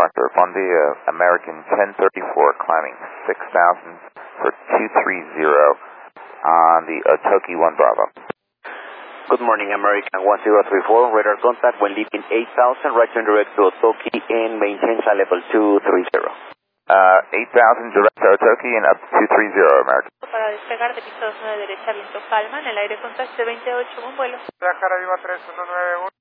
marker. Buen día, American 1034, climbing 6,000 for 230 on the Otoki 1 Bravo. Good morning, American 1034, radar contact when leaving 8,000, right turn direct to Otoki and maintain flight level 230. 8,000 direct to Otoki and up to 230, American. Para despegar de pista 29 derecha, viento calma, en el aire contacto 28, buen vuelo. Guadalajara, viva 3191.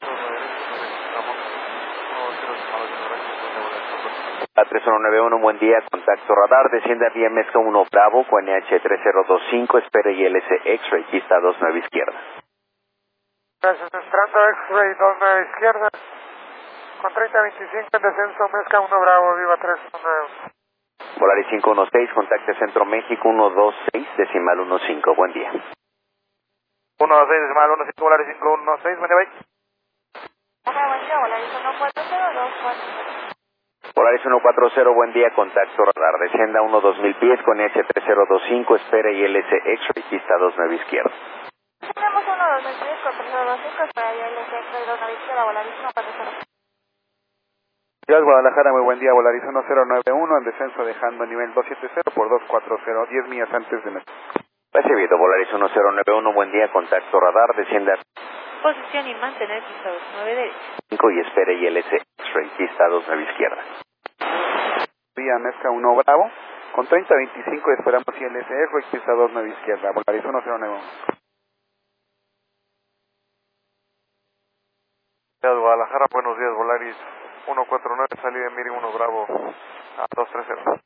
A 3191, buen día, contacto radar, desciende a vía Mezca 1 Bravo, con NH3025, espere ILS X-Ray, pista 29 izquierda. Gracias, entrando X-Ray 29 izquierda, con 3025 en descenso, Mezca 1 Bravo, viva 319. Volaris 516, contacte Centro México 126, decimal 15, buen día. 126, decimal 15, Volaris 516, buen día, bye. Buen día, Volaris 14024. Volaris 140, buen día, contacto radar, descienda 12000 pies con NH3025, espere ILS X-Ray, pista 29 izquierda. Tenemos 12000 pies con 3025, espera ILS X-Ray 29 izquierda, Volaris 140. Ciudad Guadalajara, muy buen día, Volaris 1091, en descenso dejando nivel 270 por 240, 10 millas antes de México. Recibido, Volaris 1091, buen día, contacto radar, descienda Posición y mantener pista 29 derecha. 5 y espere ILS X-Ray, pista 29 izquierda. Vía Mezca 1 Bravo, con 3025 esperamos ILS X-Ray, pista 29 izquierda, Volaris 1091. Ciudad Guadalajara, buenos días, Volaris 149, salida de Miri 1 Bravo a 230.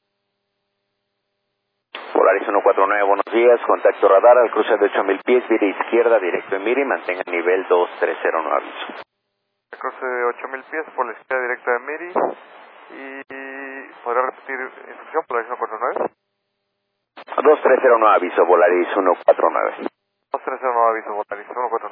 Volaris 149, buenos días, contacto radar al cruce de 8000 pies, vía izquierda, directo en Miri, mantenga nivel 230, no aviso. El cruce de 8000 pies por la izquierda directa de Miri y podrá repetir instrucción, Volaris 149. 230, no aviso, Volaris 149. 230, no aviso, Volaris 149.